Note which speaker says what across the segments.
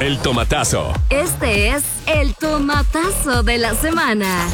Speaker 1: El tomatazo.
Speaker 2: Este es el tomatazo de la semana.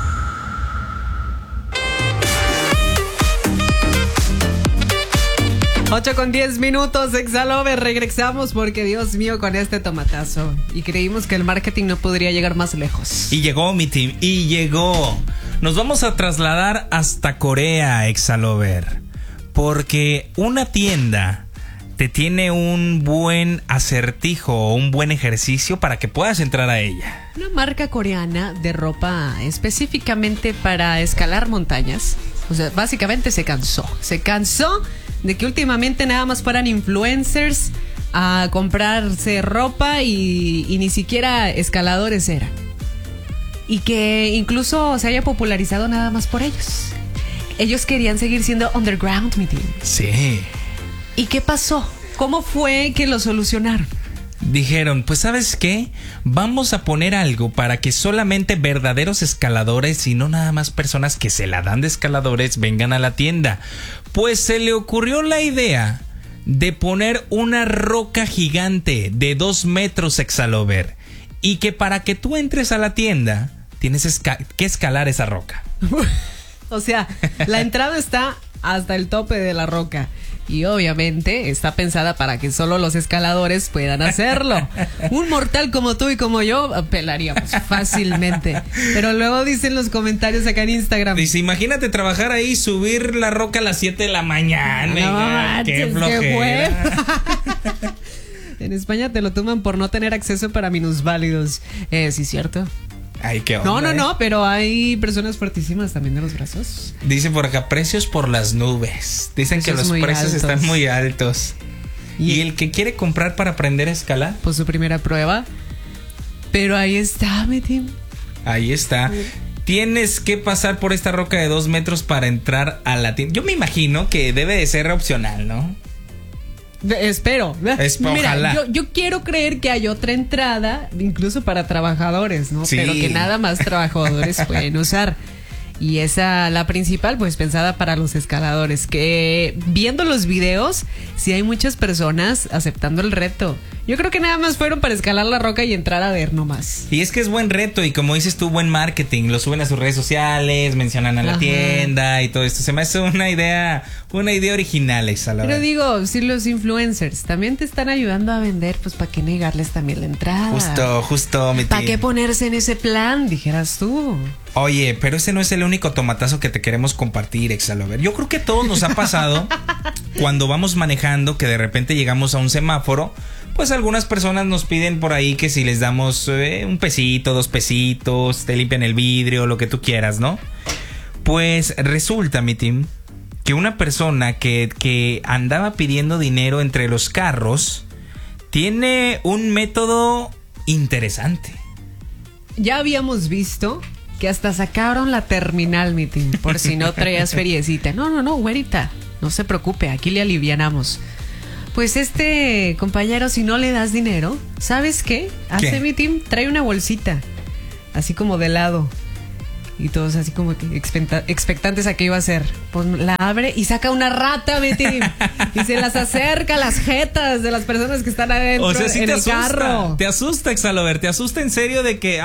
Speaker 3: Ocho con 10 minutos, Exalover, regresamos porque Dios mío con este tomatazo. Y creímos que el marketing no podría llegar más lejos.
Speaker 4: Y llegó, mi team, y llegó. Nos vamos a trasladar hasta Corea, Exalover, porque una tienda te tiene un buen acertijo o un buen ejercicio para que puedas entrar a ella.
Speaker 3: Una marca coreana de ropa específicamente para escalar montañas. O sea, básicamente se cansó de que últimamente nada más fueran influencers a comprarse ropa y ni siquiera escaladores eran. Y que incluso se haya popularizado nada más por ellos. Ellos querían seguir siendo underground, mi team.
Speaker 4: Sí.
Speaker 3: ¿Y qué pasó? ¿Cómo fue que lo solucionaron?
Speaker 4: Dijeron, pues ¿sabes qué? Vamos a poner algo para que solamente verdaderos escaladores y no nada más personas que se la dan de escaladores vengan a la tienda. Pues se le ocurrió la idea de poner una roca gigante de 2 metros, Exalover, y que para que tú entres a la tienda tienes que escalar esa roca.
Speaker 3: O sea, la entrada está hasta el tope de la roca. Y obviamente está pensada para que solo los escaladores puedan hacerlo. Un mortal como tú y como yo pelaríamos fácilmente. Pero luego dicen los comentarios acá en Instagram.
Speaker 4: Dice, imagínate trabajar ahí, subir la roca a las 7 de la mañana.
Speaker 3: No,
Speaker 4: qué flojera.
Speaker 3: En España te lo toman por no tener acceso para minusválidos. Sí, ¿cierto?
Speaker 4: Ay, qué onda.
Speaker 3: No, pero hay personas fuertísimas también de los brazos.
Speaker 4: Dice por acá, precios por las nubes. Dicen que los precios están muy altos. ¿Y el que quiere comprar para aprender a escalar?
Speaker 3: Pues su primera prueba. Pero ahí está, mi team.
Speaker 4: Ahí está. Tienes que pasar por esta roca de 2 metros para entrar a la tienda. Yo me imagino que debe de ser opcional, ¿no?
Speaker 3: Espero. Mira, yo quiero creer que hay otra entrada, incluso para trabajadores, ¿no?
Speaker 4: Sí.
Speaker 3: Pero que nada más trabajadores pueden usar. Y esa, la principal, pues pensada para los escaladores, que viendo los videos, sí hay muchas personas aceptando el reto. Yo creo que nada más fueron para escalar la roca y entrar a ver nomás.
Speaker 4: Y es que es buen reto y como dices tú, buen marketing. Lo suben a sus redes sociales, mencionan a la tienda y todo esto. Se me hace una idea original esa, la verdad.
Speaker 3: Pero digo, si los influencers también te están ayudando a vender, pues ¿para qué negarles también la entrada?
Speaker 4: Justo, mi
Speaker 3: ¿Para
Speaker 4: tía.
Speaker 3: qué ponerse en ese plan? Dijeras tú.
Speaker 4: Oye, pero ese no es el único tomatazo que te queremos compartir, Exalover. Yo creo que a todos nos ha pasado cuando vamos manejando que de repente llegamos a un semáforo. Pues algunas personas nos piden por ahí que si les damos un pesito, 2 pesitos, te limpian el vidrio, lo que tú quieras, ¿no? Pues resulta, mi team, que una persona que andaba pidiendo dinero entre los carros tiene un método interesante.
Speaker 3: Ya habíamos visto que hasta sacaron la terminal, mi team, por si no traías feriecita. No, güerita, no se preocupe, aquí le alivianamos. Pues este compañero, si no le das dinero, ¿sabes qué? Hace mi team, trae una bolsita, así como de lado. Y todos así como que expectantes a qué iba a hacer. Pues la abre y saca una rata, mi team. Y se las acerca a las jetas de las personas que están adentro,
Speaker 4: o sea, sí
Speaker 3: en
Speaker 4: te
Speaker 3: el
Speaker 4: asusta,
Speaker 3: carro.
Speaker 4: Te asusta, Exalover, te asusta en serio de que,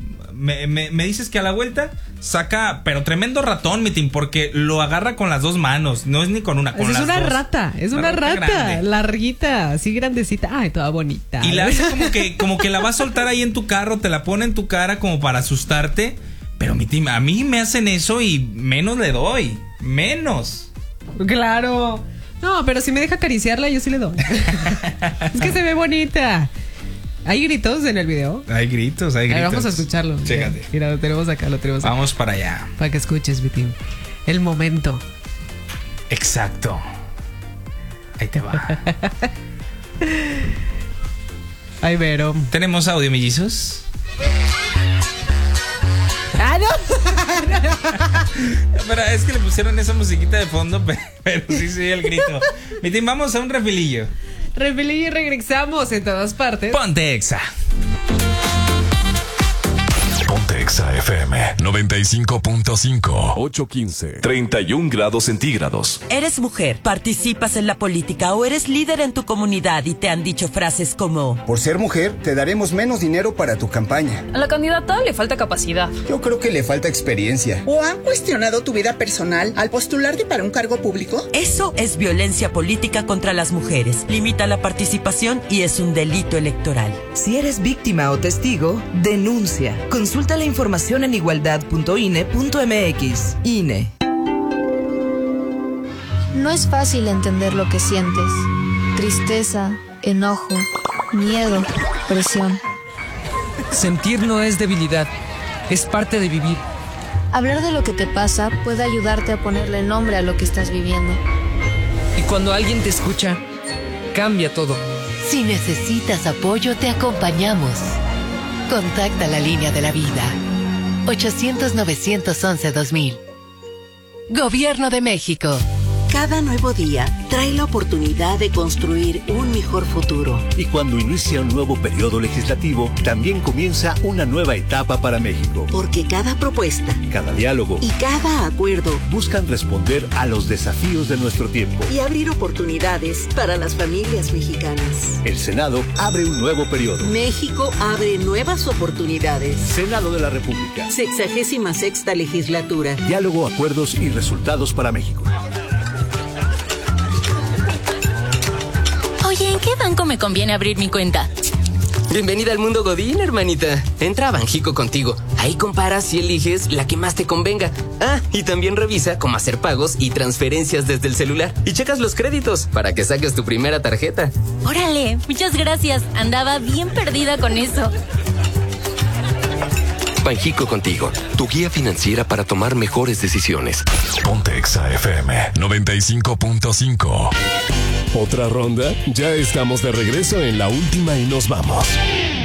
Speaker 4: me dices que a la vuelta saca, pero tremendo ratón, mi team, porque lo agarra con las 2 manos, no es ni con una, con las 2.
Speaker 3: Es una rata, larguita, así grandecita, ay, toda bonita.
Speaker 4: Y la hace como que la va a soltar ahí en tu carro, te la pone en tu cara como para asustarte, pero mi team, a mí me hacen eso y menos le doy, menos.
Speaker 3: Claro. No, pero si me deja acariciarla, yo sí le doy. Es que se ve bonita. ¿Hay gritos en el video?
Speaker 4: Hay gritos. A ver,
Speaker 3: vamos a escucharlo.
Speaker 4: Chécate.
Speaker 3: Mira, lo tenemos acá.
Speaker 4: Vamos para allá.
Speaker 3: Para que escuches, Vitín. El momento.
Speaker 4: Exacto. Ahí te va.
Speaker 3: Ay, Vero.
Speaker 4: ¿Tenemos audio, mellizos?
Speaker 3: ¡Ah, no!
Speaker 4: Pero es que le pusieron esa musiquita de fondo, pero sí se oye el grito. Mi team, vamos a un refilillo.
Speaker 3: Refilillo y regresamos en todas partes.
Speaker 4: Ponte Exa.
Speaker 1: Ponte Exa FM 95.5.
Speaker 5: 8:15. 31 grados centígrados.
Speaker 6: Eres mujer, participas en la política o eres líder en tu comunidad y te han dicho frases como:
Speaker 7: por ser mujer, te daremos menos dinero para tu campaña.
Speaker 8: A la candidata le falta capacidad.
Speaker 7: Yo creo que le falta experiencia.
Speaker 9: ¿O han cuestionado tu vida personal al postularte para un cargo público?
Speaker 6: Eso es violencia política contra las mujeres. Limita la participación y es un delito electoral.
Speaker 10: Si eres víctima o testigo, denuncia. Consulta la información en igualdad.ine.mx. INE.
Speaker 11: No es fácil entender lo que sientes. Tristeza, enojo, miedo, presión.
Speaker 12: Sentir no es debilidad, es parte de vivir.
Speaker 11: Hablar de lo que te pasa puede ayudarte a ponerle nombre a lo que estás viviendo.
Speaker 12: Y cuando alguien te escucha, cambia todo.
Speaker 13: Si necesitas apoyo, te acompañamos. Contacta la línea de la vida. 800-911-2000. Gobierno de México.
Speaker 14: Cada nuevo día trae la oportunidad de construir un mejor futuro.
Speaker 15: Y cuando inicia un nuevo periodo legislativo, también comienza una nueva etapa para México.
Speaker 14: Porque cada propuesta,
Speaker 15: cada diálogo
Speaker 14: y cada acuerdo
Speaker 15: buscan responder a los desafíos de nuestro tiempo
Speaker 14: y abrir oportunidades para las familias mexicanas.
Speaker 15: El Senado abre un nuevo periodo.
Speaker 14: México abre nuevas oportunidades.
Speaker 15: Senado de la República.
Speaker 14: 66ª legislatura.
Speaker 15: Diálogo, acuerdos y resultados para México.
Speaker 16: Oye, ¿en qué banco me conviene abrir mi cuenta?
Speaker 17: Bienvenida al mundo Godín, hermanita. Entra a Banjico Contigo. Ahí comparas y eliges la que más te convenga. Ah, y también revisa cómo hacer pagos y transferencias desde el celular. Y checas los créditos para que saques tu primera tarjeta.
Speaker 16: Órale, muchas gracias. Andaba bien perdida con eso.
Speaker 5: Banjico Contigo, tu guía financiera para tomar mejores decisiones.
Speaker 1: Ponte Exa FM 95.5.
Speaker 5: ¿Otra ronda? Ya estamos de regreso en la última y nos vamos.